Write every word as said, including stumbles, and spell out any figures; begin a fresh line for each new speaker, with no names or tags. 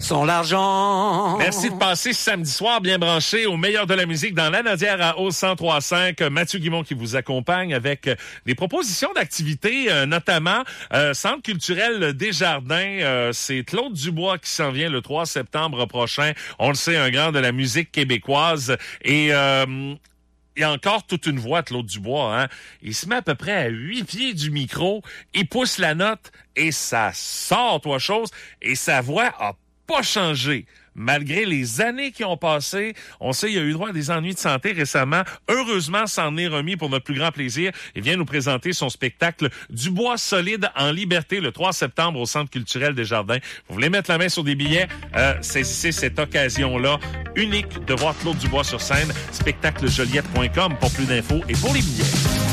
Son l'argent.
Merci de passer ce samedi soir bien branché au meilleur de la musique dans la Nadière à Ose cent trois cinq. Mathieu Guimond qui vous accompagne avec des propositions d'activités, euh, notamment euh, Centre culturel Desjardins. Euh, c'est Claude Dubois qui s'en vient le trois septembre prochain. On le sait, un grand de la musique québécoise. Et... Euh, il y a encore toute une voix, Claude Dubois, hein. Il se met à peu près à huit pieds du micro, il pousse la note et ça sort, toi, chose, et sa voix a pas changé. Malgré les années qui ont passé, on sait qu'il a eu droit à des ennuis de santé récemment. Heureusement, s'en est remis pour notre plus grand plaisir. Il vient nous présenter son spectacle Dubois solide en liberté le trois septembre au Centre culturel Desjardins. Vous voulez mettre la main sur des billets? Euh, saisissez cette occasion-là unique de voir Claude Dubois sur scène. spectacle joliette point com pour plus d'infos et pour les billets.